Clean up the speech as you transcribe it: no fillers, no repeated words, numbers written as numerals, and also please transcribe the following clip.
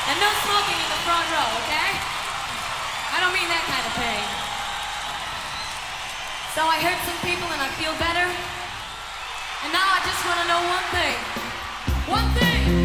And no smoking in the front row, okay? I don't mean that kind of pain. So I hurt some people and I feel better. And now I just want to know one thing. One thing!